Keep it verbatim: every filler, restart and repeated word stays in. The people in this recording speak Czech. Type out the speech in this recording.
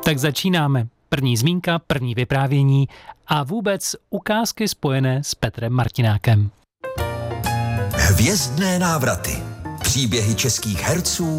Tak začínáme. První zmínka, první vyprávění a vůbec ukázky spojené s Petrem Martinákem. Hvězdné návraty. Příběhy českých herců